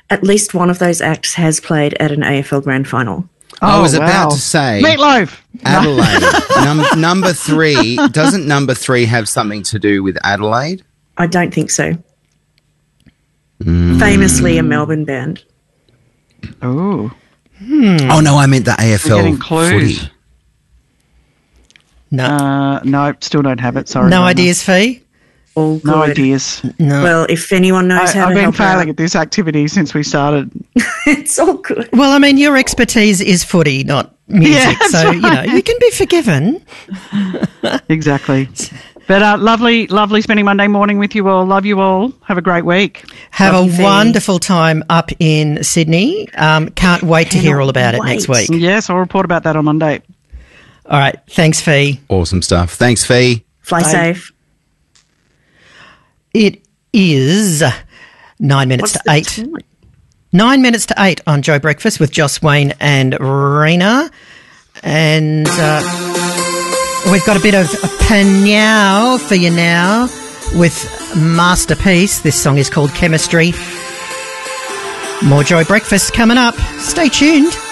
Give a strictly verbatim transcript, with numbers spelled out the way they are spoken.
at least one of those acts has played at an A F L Grand Final. Oh, I was wow. about to say Meatloaf. Adelaide. Num- number three. Doesn't number three have something to do with Adelaide? I don't think so. Mm. Famously a Melbourne band. Oh. Hmm. Oh, no, I meant the A F L We're getting clues. footy. No, Uh, no, still don't have it. Sorry. no Rona. ideas, Fee? All good. No ideas. No. Well, if anyone knows I, how I've to been help failing out, at this activity since we started. it's all good. Well, I mean, your expertise is footy, not music, Yeah, that's so you know you can be forgiven. Exactly. But uh, lovely, lovely spending Monday morning with you all. Love you all. Have a great week. Have Love a you, Fee. wonderful time up in Sydney. Um, can't wait to hear all about it next wait. week. Yes, I'll report about that on Monday. All right, thanks, Fee. Awesome stuff. Thanks, Fee. Fly Bye. safe. It is nine minutes What's to the eight. time? Nine minutes to eight on Joe Breakfast with Joss Wayne and Rena. And uh, we've got a bit of a panow for you now with Masterpiece. This song is called Chemistry. More Joy Breakfast coming up. Stay tuned.